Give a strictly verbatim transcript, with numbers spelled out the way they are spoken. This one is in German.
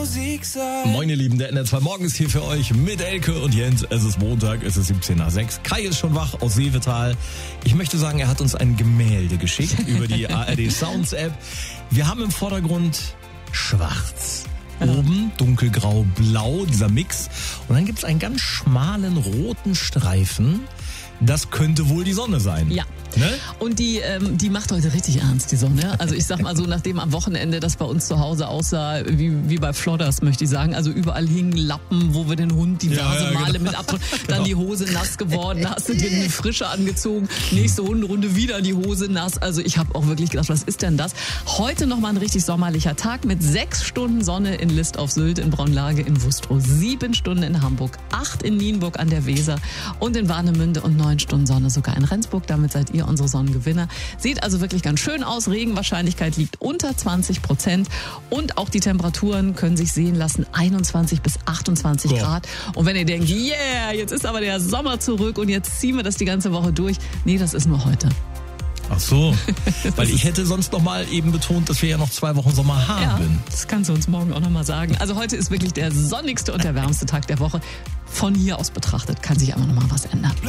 Moin ihr Lieben, der N R zwei Morgen ist hier für euch mit Elke und Jens. Es ist Montag, es ist siebzehn nach sechs. Kai ist schon wach aus Seevetal. Ich möchte sagen, er hat uns ein Gemälde geschickt über die A R D Sounds App. Wir haben im Vordergrund schwarz. Oben dunkelgrau, blau, dieser Mix. Und dann gibt es einen ganz schmalen roten Streifen. Das könnte wohl die Sonne sein. Ja. Ne? Und die, ähm, die macht heute richtig ernst, die Sonne. Also ich sag mal so, nachdem am Wochenende das bei uns zu Hause aussah, wie, wie bei Flodders, möchte ich sagen. Also überall hingen Lappen, wo wir den Hund diverse ja, ja, Male genau. mit abdrücken. Dann Genau. die Hose nass geworden, hast du dir eine frische angezogen. Nächste Hunderunde wieder die Hose nass. Also ich habe auch wirklich gedacht, was ist denn das? Heute nochmal ein richtig sommerlicher Tag mit sechs Stunden Sonne in List auf Sylt, in Braunlage, in Wustrow, sieben Stunden in Hamburg, acht in Nienburg an der Weser und in Warnemünde und neun Stunden Sonne sogar in Rendsburg. Damit seid ihr unsere Sonnengewinner. Sieht also wirklich ganz schön aus. Regenwahrscheinlichkeit liegt unter zwanzig Prozent und auch die Temperaturen können sich sehen lassen. einundzwanzig bis achtundzwanzig Cool. Grad. Und wenn ihr denkt, yeah, jetzt ist aber der Sommer zurück und jetzt ziehen wir das die ganze Woche durch. Nee, das ist nur heute. Ach so, weil ich hätte sonst noch mal eben betont, dass wir ja noch zwei Wochen Sommer haben. Ja, das kannst du uns morgen auch nochmal sagen. Also heute ist wirklich der sonnigste und der wärmste Tag der Woche. Von hier aus betrachtet kann sich aber nochmal was ändern.